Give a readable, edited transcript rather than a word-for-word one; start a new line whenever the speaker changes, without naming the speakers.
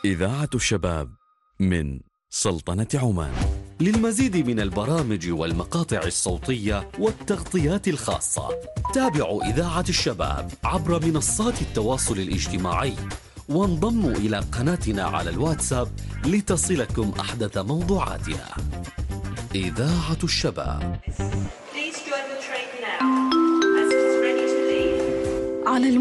إذاعة الشباب من سلطنة عمان.
للمزيد من البرامج والمقاطع الصوتية والتغطيات الخاصة تابعوا إذاعة الشباب عبر منصات التواصل الاجتماعي وانضموا إلى قناتنا على الواتساب لتصلكم أحدث موضوعاتنا. إذاعة الشباب.
على